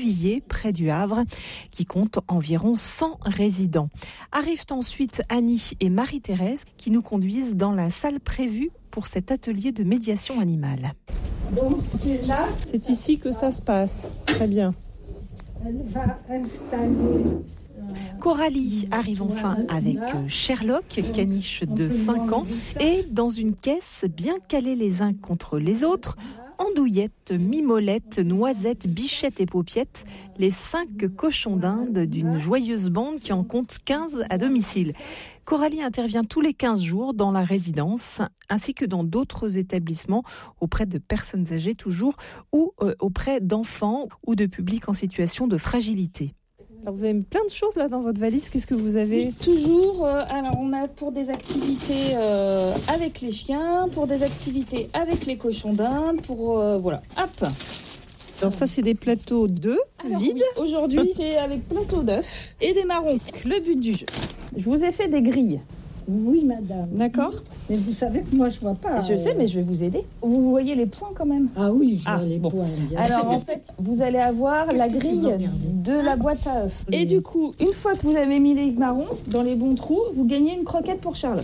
Villiers, près du Havre, qui compte environ 100 résidents. Arrivent ensuite Annie et Marie-Thérèse qui nous conduisent dans la salle prévue pour cet atelier de médiation animale. Donc c'est là. C'est ici que ça se passe. Très bien. Elle va installer. Coralie arrive enfin avec Sherlock, caniche de 5 ans, et dans une caisse bien calée les uns contre les autres, Andouillette, Mimolette, Noisette, Bichette et Paupiette, les 5 cochons d'Inde d'une joyeuse bande qui en compte 15 à domicile. Coralie intervient tous les 15 jours dans la résidence, ainsi que dans d'autres établissements, auprès de personnes âgées toujours, ou auprès d'enfants ou de publics en situation de fragilité. Alors vous avez plein de choses là dans votre valise. Qu'est-ce que vous avez ? Oui, toujours. Alors on a pour des activités avec les chiens, pour des activités avec les cochons d'Inde, pour voilà. Hop. Alors ça c'est des plateaux d'œufs vides. Oui, aujourd'hui c'est avec plateau d'œufs et des marrons. Le but du jeu. Je vous ai fait des grilles. Oui, madame. D'accord. Mais vous savez que moi, je vois pas. Je sais, mais je vais vous aider. Vous voyez les points quand même ? Ah oui, je vois les points. Bien Alors en fait, vous allez avoir la grille de la boîte à œufs. Et du coup, une fois que vous avez mis les marrons dans les bons trous, vous gagnez une croquette pour Sherlock.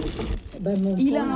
Il a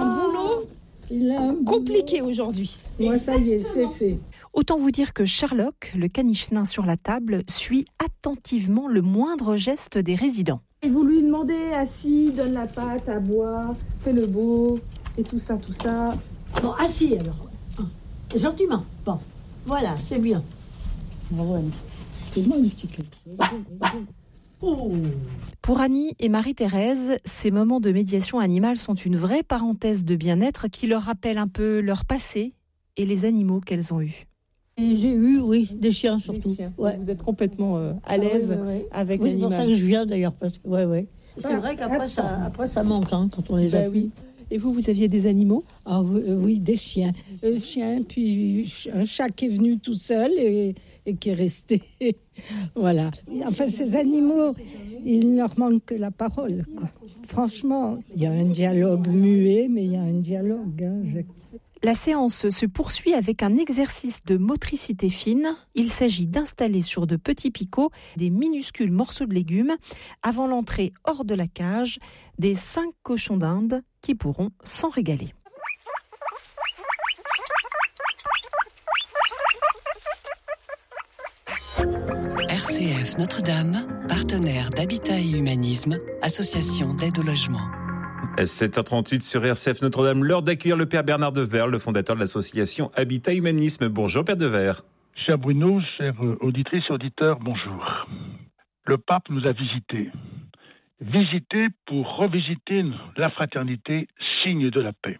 un boulot compliqué aujourd'hui. Moi, ça y est, c'est fait. Autant vous dire que Sherlock, le caniche nain sur la table, suit attentivement le moindre geste des résidents. Et vous lui demandez, assis, donne la pâte à boire, fais le beau, et tout ça. Bon, assis alors. Gentiment. Bon, voilà, c'est bien. Bravo Annie. Fais-moi un petit quelque chose. Oh. Pour Annie et Marie-Thérèse, ces moments de médiation animale sont une vraie parenthèse de bien-être qui leur rappelle un peu leur passé et les animaux qu'elles ont eus. Et j'ai eu, oui, des chiens surtout. Des chiens. Ouais. Vous êtes complètement à l'aise avec oui, c'est pour l'animal. ça que je viens d'ailleurs. Parce que, ouais. C'est vrai qu'après ça manque quand on les a. Oui. Et vous aviez des animaux ? Ah oui, des chiens. Un chien, puis un chat qui est venu tout seul et qui est resté. Voilà. Enfin, ces animaux, il leur manque que la parole, quoi. Franchement, il y a un dialogue muet, mais il y a un dialogue. La séance se poursuit avec un exercice de motricité fine. Il s'agit d'installer sur de petits picots des minuscules morceaux de légumes avant l'entrée hors de la cage des 5 cochons d'Inde qui pourront s'en régaler. RCF Notre-Dame, partenaire d'Habitat et Humanisme, association d'aide au logement. 7h38 sur RCF Notre-Dame, l'heure d'accueillir le Père Bernard Devers, le fondateur de l'association Habitat Humanisme. Bonjour Père Devers. Cher Bruno, chers auditrices et auditeurs, bonjour. Le pape nous a visités. Visités pour revisiter la fraternité, signe de la paix.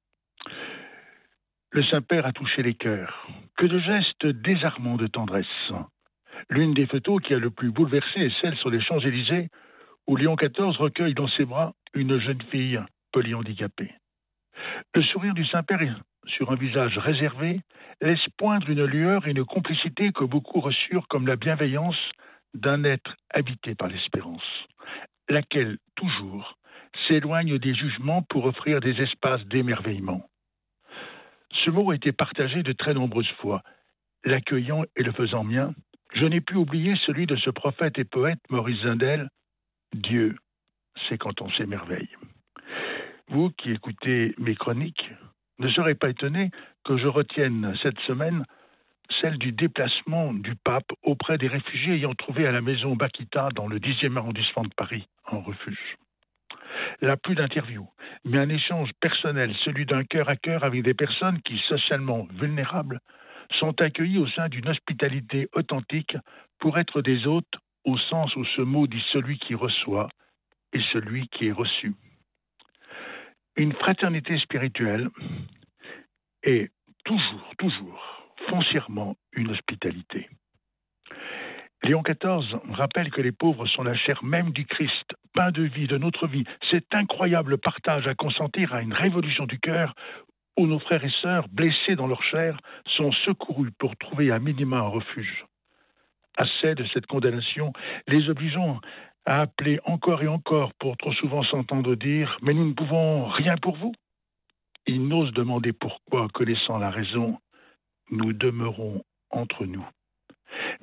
Le Saint-Père a touché les cœurs. Que de gestes désarmants de tendresse. L'une des photos qui a le plus bouleversé est celle sur les Champs-Élysées, où Léon XIV recueille dans ses bras une jeune fille polyhandicapée. Le sourire du Saint-Père sur un visage réservé laisse poindre une lueur et une complicité que beaucoup reçurent comme la bienveillance d'un être habité par l'espérance, laquelle, toujours, s'éloigne des jugements pour offrir des espaces d'émerveillement. Ce mot a été partagé de très nombreuses fois. L'accueillant et le faisant mien, je n'ai pu oublier celui de ce prophète et poète Maurice Zindel, « Dieu, c'est quand on s'émerveille ». Vous qui écoutez mes chroniques, ne serez pas étonné que je retienne cette semaine celle du déplacement du pape auprès des réfugiés ayant trouvé à la maison Bakita dans le 10e arrondissement de Paris un refuge. Là, plus d'interviews, mais un échange personnel, celui d'un cœur à cœur avec des personnes qui, socialement vulnérables, sont accueillies au sein d'une hospitalité authentique pour être des hôtes au sens où ce mot dit celui qui reçoit et celui qui est reçu. Une fraternité spirituelle est toujours, foncièrement une hospitalité. Léon XIV rappelle que les pauvres sont la chair même du Christ, pain de vie, de notre vie. Cet incroyable partage à consentir à une révolution du cœur où nos frères et sœurs, blessés dans leur chair, sont secourus pour trouver à minima un refuge. Assez de cette condamnation, les obligeant à appeler encore et encore pour trop souvent s'entendre dire « Mais nous ne pouvons rien pour vous ». Ils n'osent demander pourquoi, connaissant la raison, nous demeurons entre nous.